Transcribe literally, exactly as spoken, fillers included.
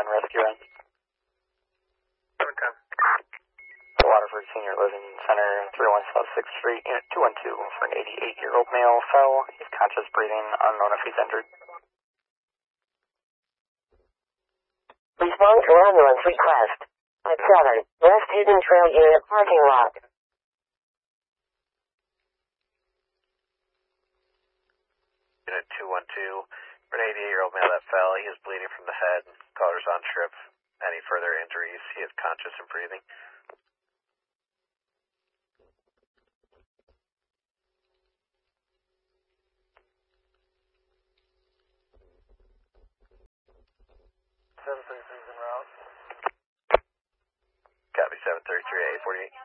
nine rescue in. Okay. Waterford Senior Living Center, three one South sixth Street, Unit two one two for an eighty-eight-year-old male fell. He's conscious, breathing, unknown if he's injured. Respond to ambulance request. At seven, West Hidden Trail Unit parking lot. Unit two one two, for an eighty-eight-year-old male that fell. He is bleeding from the head, colors on trip. Any further injuries? He is conscious and breathing. seven thirty-three is en route. Copy seven thirty-three, eight forty-eight.